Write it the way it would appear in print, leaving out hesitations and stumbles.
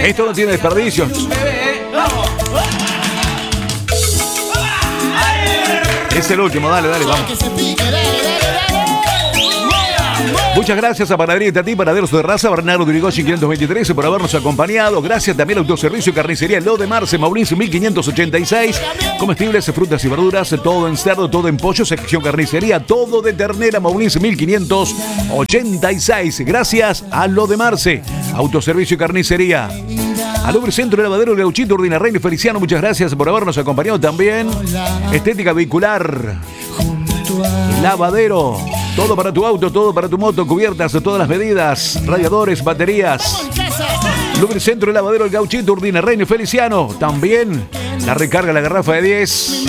Esto no tiene desperdicio. Es el último, dale, vamos. Muchas gracias a Panadería Itatí, Panaderos de Raza, Bernardo de Irigoyen 523 por habernos acompañado. Gracias también a Autoservicio y Carnicería Lo de Marce, Mauricio 1586. Comestibles, frutas y verduras, todo en cerdo, todo en pollo, sección carnicería, todo de ternera, Mauricio 1586. Gracias a Lo de Marce, Autoservicio y Carnicería. Al Lubricentro Lavadero Gauchito, Urdina Reina y Feliciano, muchas gracias por habernos acompañado también. Estética Vehicular, Lavadero, todo para tu auto, todo para tu moto, cubiertas de todas las medidas, radiadores, baterías. Lubricentro Lavadero El Gauchito, Urdina Reina y Feliciano. También la recarga, la garrafa de 10.